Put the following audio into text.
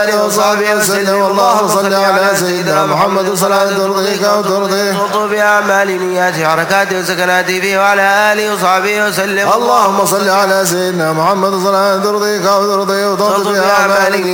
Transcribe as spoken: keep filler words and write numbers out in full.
آله وصحبه وسلم. اللهم صل على سيدنا محمد صلاة ترضيك وترضيه وطب بأعمال نيات حركاته وسكناته فيه وعلى آله وصحبه وسلم. اللهم صل على سيدنا محمد صلاة ترضيك وترضيه وترضي بأعمال